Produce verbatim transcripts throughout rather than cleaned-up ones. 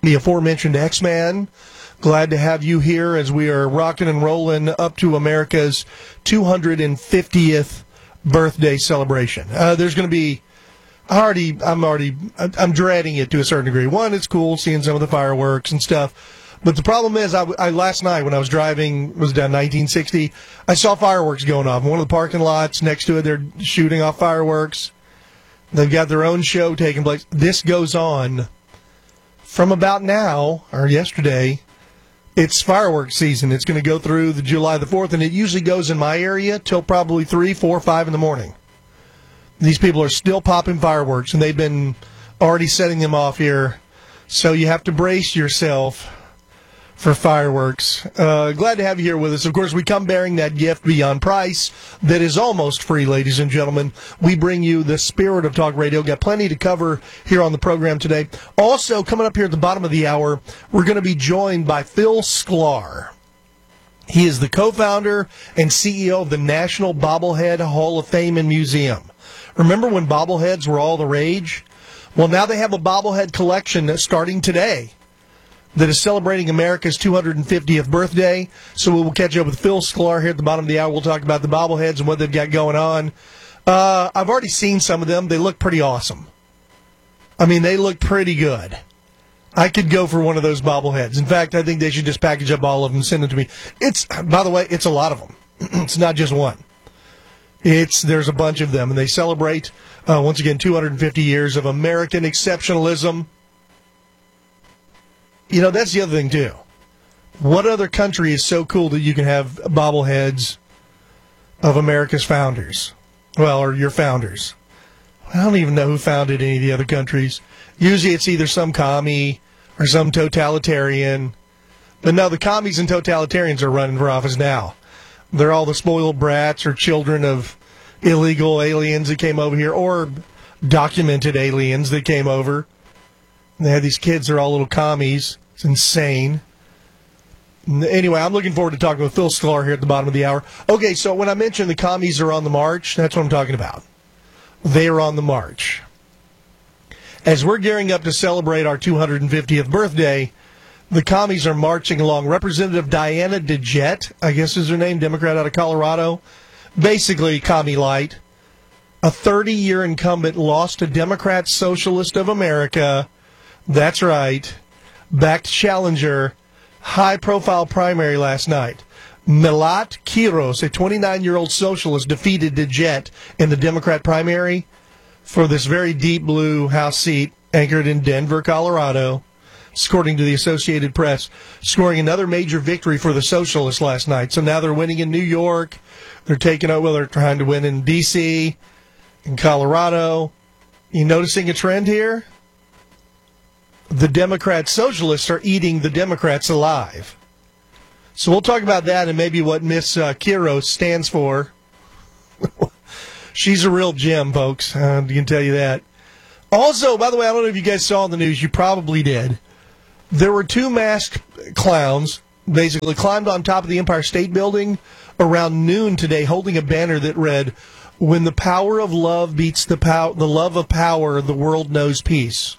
the aforementioned X-Man. Glad to have you here as we are rocking and rolling up to America's two hundred fiftieth birthday celebration. Uh, there's going to be, I already, I'm already, I'm dreading it to a certain degree. One, it's cool seeing some of the fireworks and stuff. But the problem is, I, I last night when I was driving, was down nineteen sixty, I saw fireworks going off. In one of the parking lots next to it, they're shooting off fireworks. They've got their own show taking place. This goes on from about now, or yesterday. It's fireworks season. It's going to go through the July the fourth, and it usually goes in my area till probably three, four, five in the morning. These people are still popping fireworks, and they've been already setting them off here. So you have to brace yourself for fireworks. Uh, glad to have you here with us. Of course, we come bearing that gift beyond price that is almost free, ladies and gentlemen. We bring you the spirit of talk radio. Got plenty to cover here on the program today. Also, coming up here at the bottom of the hour, we're going to be joined by Phil Sklar. He is the co-founder and C E O of the National Bobblehead Hall of Fame and Museum. Remember when bobbleheads were all the rage? Well, now they have a bobblehead collection starting today that is celebrating America's two hundred fiftieth birthday. So we will catch up with Phil Sklar here at the bottom of the hour. We'll talk about the bobbleheads and what they've got going on. Uh, I've already seen some of them. They look pretty awesome. I mean, they look pretty good. I could go for one of those bobbleheads. In fact, I think they should just package up all of them and send them to me. It's, by the way, it's a lot of them. It's not just one. It's There's a bunch of them, and they celebrate, uh, once again, two hundred fifty years of American exceptionalism. You know, that's the other thing, too. What other country is so cool that you can have bobbleheads of America's founders? Well, or your founders. I don't even know who founded any of the other countries. Usually it's either some commie or some totalitarian. But no, the commies and totalitarians are running for office now. They're all the spoiled brats or children of illegal aliens that came over here, or documented aliens that came over. They had these kids, they're all little commies. It's insane. Anyway, I'm looking forward to talking with Phil Sklar here at the bottom of the hour. Okay, so when I mentioned the commies are on the march, that's what I'm talking about. They are on the march. As we're gearing up to celebrate our two hundred fiftieth birthday, the commies are marching along. Representative Diana DeJette, I guess is her name, Democrat out of Colorado, basically commie light. A thirty-year incumbent lost to Democrat Socialist of America. That's right. Backed challenger, high-profile primary last night. Melat Quiros, a twenty-nine-year-old socialist, defeated DeJette in the Democrat primary for this very deep blue House seat anchored in Denver, Colorado, according to the Associated Press, scoring another major victory for the socialists last night. So now they're winning in New York. They're taking over. Well, they're trying to win in D C, in Colorado. You noticing a trend here? The Democrat socialists are eating the Democrats alive. So we'll talk about that and maybe what Miss uh, Quiros stands for. She's a real gem, folks. Uh, I can tell you that. Also, by the way, I don't know if you guys saw in the news. You probably did. There were two masked clowns, basically climbed on top of the Empire State Building around noon today, holding a banner that read, "When the power of love beats the pow- the love of power, the world knows peace."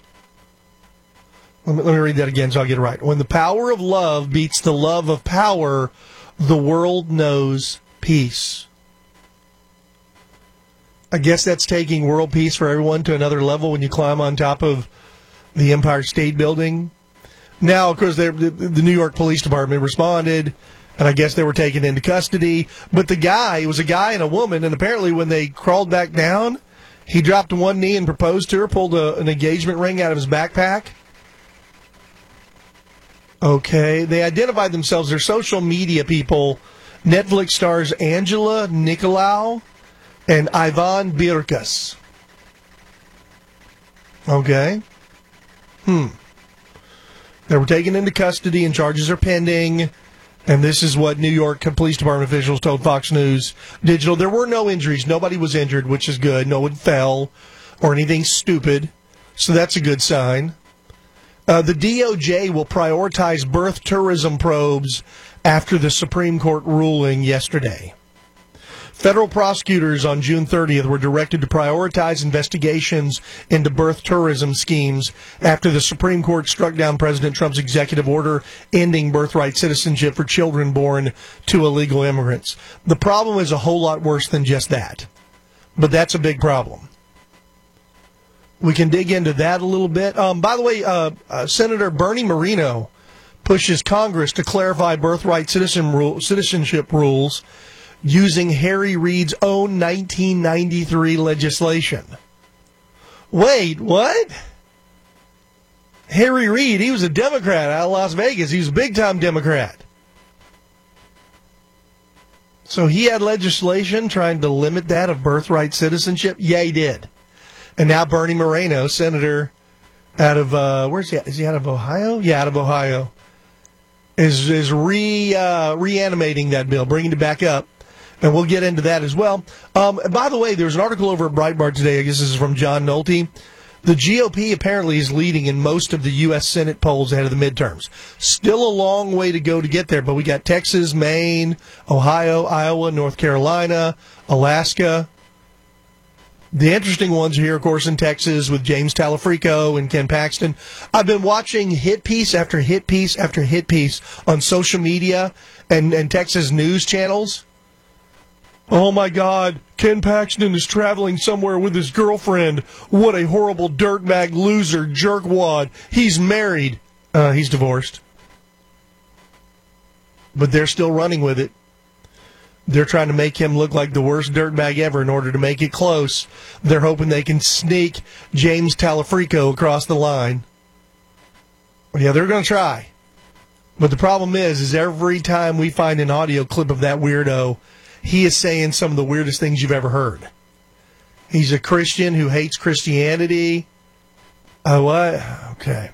Let me, let me read that again so I'll get it right. When the power of love beats the love of power, the world knows peace. I guess that's taking world peace for everyone to another level when you climb on top of the Empire State Building. Now, of course, the, the New York Police Department responded, and I guess they were taken into custody. But the guy, it was a guy and a woman, and apparently when they crawled back down, he dropped to one knee and proposed to her, pulled a, an engagement ring out of his backpack. Okay, they identified themselves. They're social media people. Netflix stars Angela Nicolau and Ivan Birkas. Okay. Hmm. They were taken into custody and charges are pending. And this is what New York Police Department officials told Fox News Digital. There were no injuries. Nobody was injured, which is good. No one fell or anything stupid. So that's a good sign. Uh, the D O J will prioritize birth tourism probes after the Supreme Court ruling yesterday. Federal prosecutors on June thirtieth were directed to prioritize investigations into birth tourism schemes after the Supreme Court struck down President Trump's executive order ending birthright citizenship for children born to illegal immigrants. The problem is a whole lot worse than just that, but that's a big problem. We can dig into that a little bit. Um, by the way, uh, uh, Senator Bernie Moreno pushes Congress to clarify birthright citizen rule, citizenship rules using Harry Reid's own nineteen ninety-three legislation. Wait, what? Harry Reid, he was a Democrat out of Las Vegas. He was a big-time Democrat. So he had legislation trying to limit that of birthright citizenship? Yeah, he did. And now Bernie Moreno, senator out of, uh, where's he at? Is he out of Ohio? Yeah, out of Ohio. Is is re uh, reanimating that bill, bringing it back up. And we'll get into that as well. Um, by the way, there's an article over at Breitbart today. I guess this is from John Nolte. The G O P apparently is leading in most of the U S Senate polls ahead of the midterms. Still a long way to go to get there, but we got Texas, Maine, Ohio, Iowa, North Carolina, Alaska. The interesting ones here, of course, in Texas with James Talafrico and Ken Paxton. I've been watching hit piece after hit piece after hit piece on social media and, and Texas news channels. Oh, my God, Ken Paxton is traveling somewhere with his girlfriend. What a horrible dirtbag loser jerkwad. He's married. Uh, he's divorced. But they're still running with it. They're trying to make him look like the worst dirtbag ever in order to make it close. They're hoping they can sneak James Talafrico across the line. Yeah, they're going to try. But the problem is, is every time we find an audio clip of that weirdo, he is saying some of the weirdest things you've ever heard. He's a Christian who hates Christianity. Oh, what? Okay.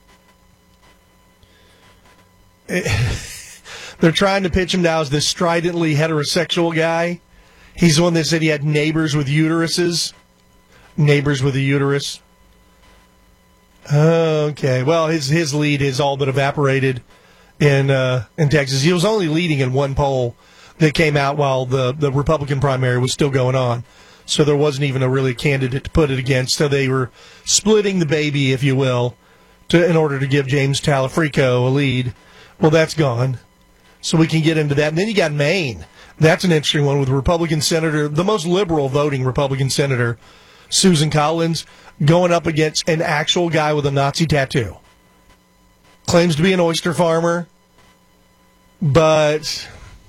They're trying to pitch him now as this stridently heterosexual guy. He's the one that said he had neighbors with uteruses. Neighbors with a uterus. Okay. Well, his his lead has all but evaporated in uh, in Texas. He was only leading in one poll that came out while the, the Republican primary was still going on. So there wasn't even a really candidate to put it against. So they were splitting the baby, if you will, to in order to give James Talafrico a lead. Well, that's gone. So we can get into that. And then you got Maine. That's an interesting one with Republican Senator, the most liberal voting Republican Senator, Susan Collins, going up against an actual guy with a Nazi tattoo. Claims to be an oyster farmer, but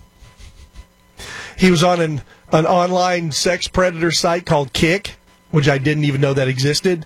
he was on an, an online sex predator site called Kick, which I didn't even know that existed.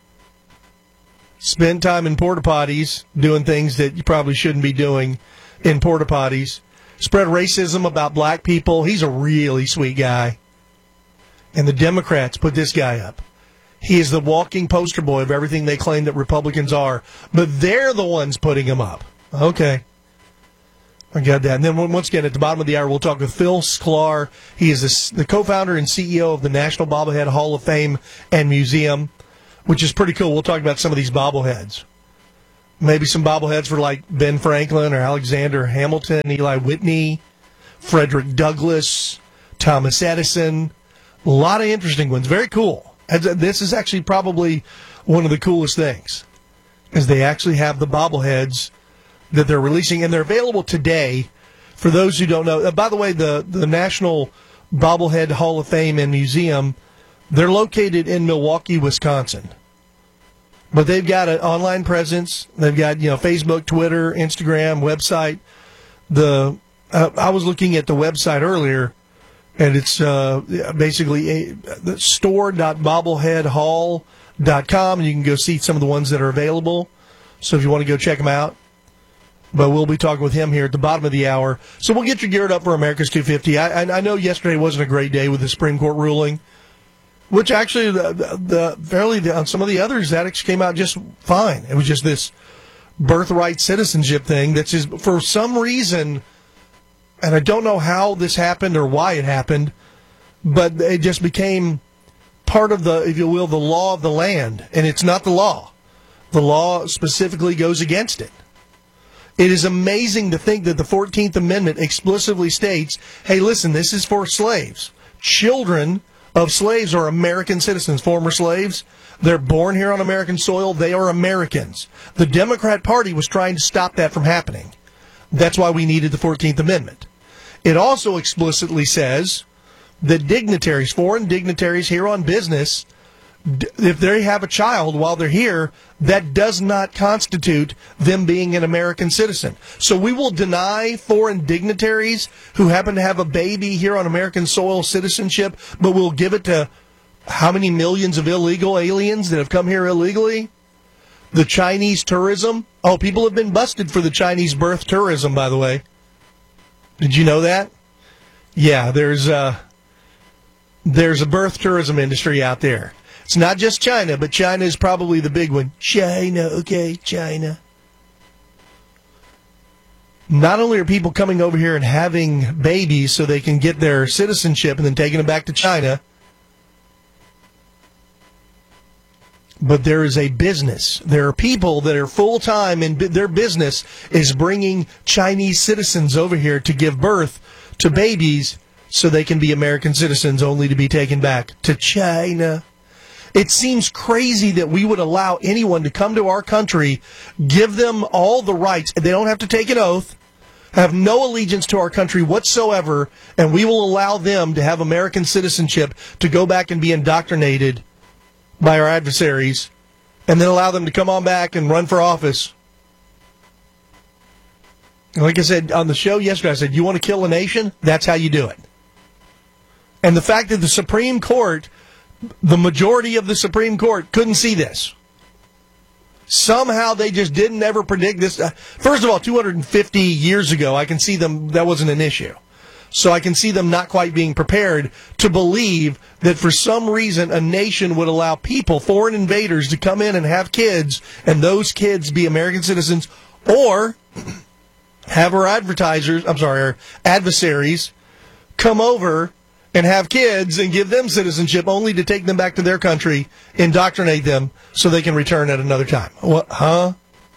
Spent time in porta potties doing things that you probably shouldn't be doing in porta potties. Spread racism about black people. He's a really sweet guy. And the Democrats put this guy up. He is the walking poster boy of everything they claim that Republicans are, but they're the ones putting him up. Okay. I got that. And then once again, at the bottom of the hour, we'll talk with Phil Sklar. He is the co-founder and C E O of the National Bobblehead Hall of Fame and Museum, which is pretty cool. We'll talk about some of these bobbleheads. Maybe some bobbleheads for like Ben Franklin or Alexander Hamilton, Eli Whitney, Frederick Douglass, Thomas Edison. A lot of interesting ones. Very cool. This is actually probably one of the coolest things, is they actually have the bobbleheads that they're releasing, and they're available today. For those who don't know, uh, by the way, the, the National Bobblehead Hall of Fame and Museum, they're located in Milwaukee, Wisconsin. But they've got an online presence. They've got, you know, Facebook, Twitter, Instagram, website. The uh, I was looking at the website earlier, and it's uh, basically a, the store dot bobblehead hall dot com, and you can go see some of the ones that are available. So if you want to go check them out. But we'll be talking with him here at the bottom of the hour. So we'll get you geared up for America's two fifty. I, I know yesterday wasn't a great day with the Supreme Court ruling, which actually, the, the fairly the, on some of the others, that came out just fine. It was just this birthright citizenship thing that's just, for some reason, and I don't know how this happened or why it happened, but it just became part of the, if you will, the law of the land. And it's not the law. The law specifically goes against it. It is amazing to think that the fourteenth Amendment explicitly states, hey, listen, this is for slaves. Children of slaves are American citizens, former slaves. They're born here on American soil. They are Americans. The Democrat Party was trying to stop that from happening. That's why we needed the fourteenth Amendment. It also explicitly says that dignitaries, foreign dignitaries here on business, if they have a child while they're here, that does not constitute them being an American citizen. So we will deny foreign dignitaries who happen to have a baby here on American soil citizenship, but we'll give it to how many millions of illegal aliens that have come here illegally? The Chinese tourism. Oh, people have been busted for the Chinese birth tourism, by the way. Did you know that? Yeah, there's a, there's a birth tourism industry out there. It's not just China, but China is probably the big one. China, okay, China. Not only are people coming over here and having babies so they can get their citizenship and then taking them back to China, but there is a business. There are people that are full-time, and their business is bringing Chinese citizens over here to give birth to babies so they can be American citizens, only to be taken back to China. It seems crazy that we would allow anyone to come to our country, give them all the rights. They don't have to take an oath, have no allegiance to our country whatsoever, and we will allow them to have American citizenship to go back and be indoctrinated by our adversaries, and then allow them to come on back and run for office. Like I said on the show yesterday, I said, you want to kill a nation? That's how you do it. And the fact that the Supreme Court, the majority of the Supreme Court, couldn't see this. Somehow they just didn't ever predict this. First of all, two hundred fifty years ago, I can see them, that wasn't an issue. So I can see them not quite being prepared to believe that for some reason a nation would allow people, foreign invaders, to come in and have kids, and those kids be American citizens, or have our advertisers, I'm sorry, our adversaries come over and have kids and give them citizenship only to take them back to their country, indoctrinate them so they can return at another time. What? Huh?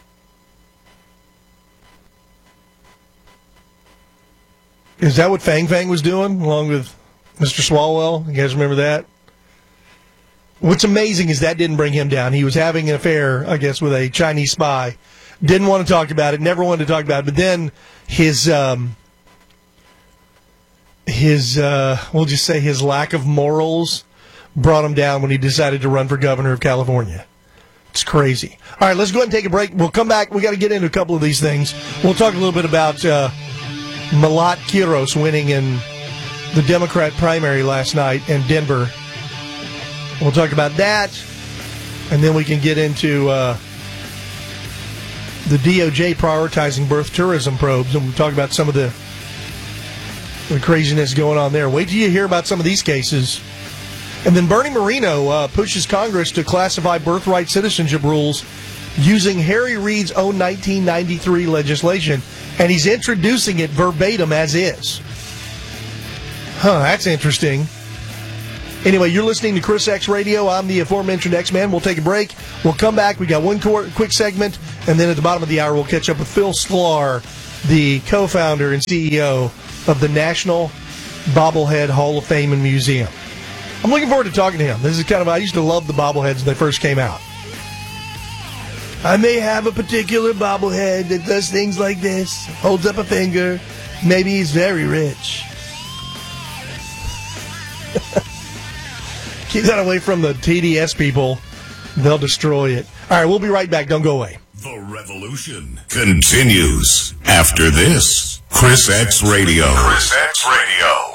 Is that what Fang Fang was doing along with Mister Swalwell? You guys remember that? What's amazing is that didn't bring him down. He was having an affair, I guess, with a Chinese spy. Didn't want to talk about it, never wanted to talk about it. But then his, um, his uh, we'll just say his lack of morals brought him down when he decided to run for governor of California. It's crazy. All right, let's go ahead and take a break. We'll come back. We got to get into a couple of these things. We'll talk a little bit about uh, Malat Quiros winning in the Democrat primary last night in Denver. We'll talk about that, and then we can get into uh, the D O J prioritizing birth tourism probes, and we'll talk about some of the, the craziness going on there. Wait till you hear about some of these cases. And then Bernie Moreno uh, pushes Congress to classify birthright citizenship rules using Harry Reid's own nineteen ninety-three legislation, and he's introducing it verbatim as is. Huh, that's interesting. Anyway, you're listening to Chris X Radio. I'm the aforementioned X-Man. We'll take a break. We'll come back. We got one quick segment, and then at the bottom of the hour, we'll catch up with Phil Sklar, the co-founder and C E O of the National Bobblehead Hall of Fame and Museum. I'm looking forward to talking to him. This is kind of, I used to love the bobbleheads when they first came out. I may have a particular bobblehead that does things like this, holds up a finger. Maybe he's very rich. Keep that away from the T D S people. They'll destroy it. All right, we'll be right back. Don't go away. The revolution continues after this. Chris X Radio. Chris X Radio.